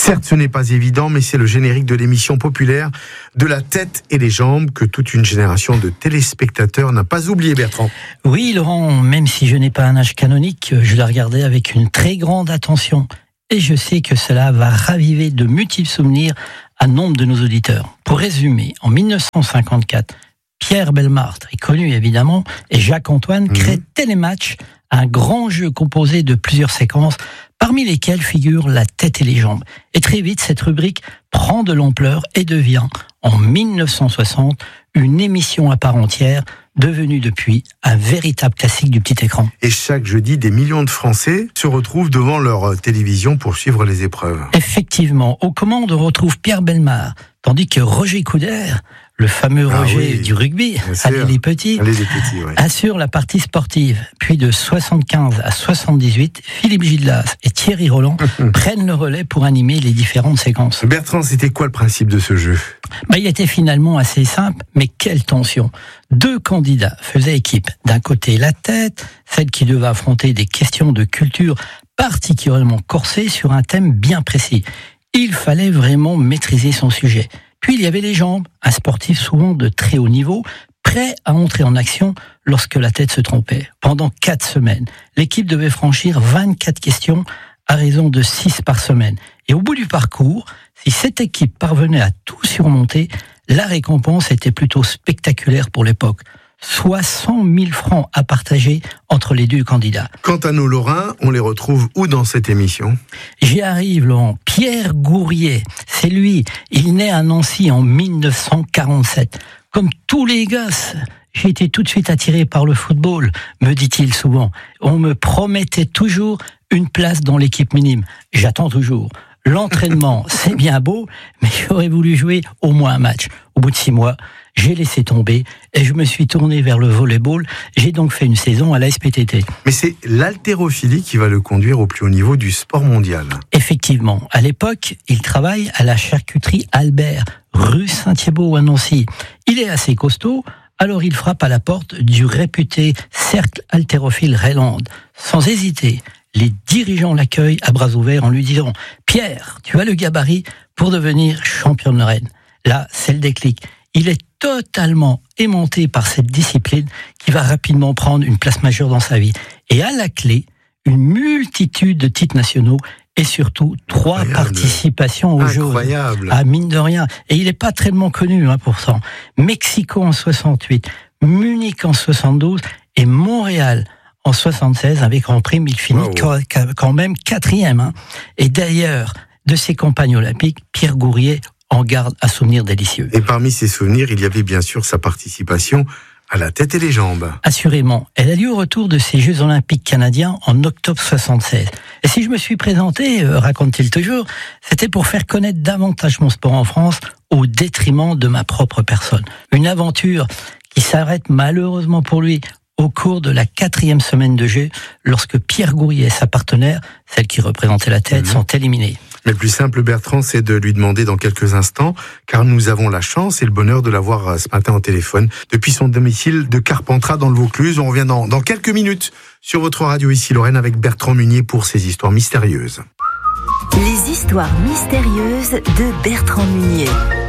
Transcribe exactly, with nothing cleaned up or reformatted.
Certes, ce n'est pas évident, mais c'est le générique de l'émission populaire de la tête et les jambes que toute une génération de téléspectateurs n'a pas oublié, Bertrand. Oui, Laurent, même si je n'ai pas un âge canonique, je la regardais avec une très grande attention. Et je sais que cela va raviver de multiples souvenirs à nombre de nos auditeurs. Pour résumer, en dix-neuf cent cinquante-quatre, Pierre Bellemare, très connu évidemment, et Jacques Antoine mmh. créent Télématch, un grand jeu composé de plusieurs séquences, parmi lesquelles figurent la tête et les jambes. Et très vite, cette rubrique prend de l'ampleur et devient, en dix-neuf cent soixante, une émission à part entière, devenue depuis un véritable classique du petit écran. Et chaque jeudi, des millions de Français se retrouvent devant leur télévision pour suivre les épreuves. Effectivement, aux commandes, on retrouve Pierre Bellemare, tandis que Roger Coudert, le fameux ah Roger oui, du rugby, allez les petits, allez les petits ouais. assure la partie sportive. Puis de soixante-quinze à soixante-dix-huit, Philippe Gildas et Thierry Roland prennent le relais pour animer les différentes séquences. Bertrand, c'était quoi le principe de ce jeu ? Bah, il était finalement assez simple, mais quelle tension. Deux candidats faisaient équipe. D'un côté, la tête, celle qui devait affronter des questions de culture particulièrement corsées sur un thème bien précis. Il fallait vraiment maîtriser son sujet. Puis il y avait les jambes, un sportif souvent de très haut niveau, prêt à entrer en action lorsque la tête se trompait. Pendant quatre semaines, l'équipe devait franchir vingt-quatre questions à raison de six par semaine. Et au bout du parcours, si cette équipe parvenait à tout surmonter, la récompense était plutôt spectaculaire pour l'époque. Soit cent mille francs à partager entre les deux candidats. Quant à nos Lorrains, on les retrouve où dans cette émission ? J'y arrive, Laurent. Pierre Gourrier, c'est lui. Il naît à Nancy en dix-neuf cent quarante-sept. Comme tous les gosses, j'ai été tout de suite attiré par le football, me dit-il souvent. On me promettait toujours une place dans l'équipe minime. J'attends toujours. L'entraînement, c'est bien beau, mais j'aurais voulu jouer au moins un match. Au bout de six mois, j'ai laissé tomber et je me suis tourné vers le volleyball. J'ai donc fait une saison à la S P T T. Mais c'est l'haltérophilie qui va le conduire au plus haut niveau du sport mondial. Effectivement. À l'époque, il travaille à la charcuterie Albert, rue Saint-Thibault à Nancy. Il est assez costaud, alors il frappe à la porte du réputé cercle haltérophile Rayland. Sans hésiter, les dirigeants l'accueillent à bras ouverts en lui disant « Pierre, tu as le gabarit pour devenir champion de Lorraine ». Là, c'est le déclic. Il est totalement aimanté par cette discipline qui va rapidement prendre une place majeure dans sa vie. Et à la clé, une multitude de titres nationaux et surtout trois Incroyable. participations aux Jeux. Incroyable. Ah, mine de rien. Et il n'est pas tellement connu, hein, pour ça. Mexico en soixante-huit, Munich en soixante-douze et Montréal en soixante-seize, avec Grand Prix, il finit wow. quand même quatrième. Hein. Et d'ailleurs, de ses campagnes olympiques, Pierre Gourrier en garde un souvenir délicieux. Et parmi ces souvenirs, il y avait bien sûr sa participation à la tête et les jambes. Assurément. Elle a lieu au retour de ces Jeux Olympiques canadiens en octobre soixante-seize. Et si je me suis présenté, euh, raconte-t-il toujours, c'était pour faire connaître davantage mon sport en France au détriment de ma propre personne. Une aventure qui s'arrête malheureusement pour lui au cours de la quatrième semaine de jeu, lorsque Pierre Gourrier et sa partenaire, celle qui représentait la tête, mmh. sont éliminés. Mais le plus simple, Bertrand, c'est de lui demander dans quelques instants, car nous avons la chance et le bonheur de l'avoir ce matin au téléphone, depuis son domicile de Carpentras dans le Vaucluse. On revient dans, dans quelques minutes sur votre radio ici Lorraine avec Bertrand Munier pour ses histoires mystérieuses. Les histoires mystérieuses de Bertrand Munier.